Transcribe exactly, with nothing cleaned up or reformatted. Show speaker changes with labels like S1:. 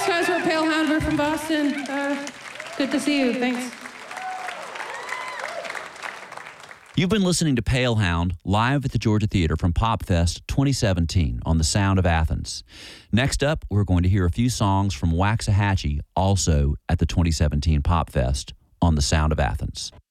S1: Thanks, guys. We're Pale Hound. We're from Boston. Uh, good to see you. Thanks.
S2: You've been listening to Pale Hound live at the Georgia Theater from PopFest twenty seventeen on the Sound of Athens. Next up, we're going to hear a few songs from Waxahachie, also at the twenty seventeen PopFest on the Sound of Athens.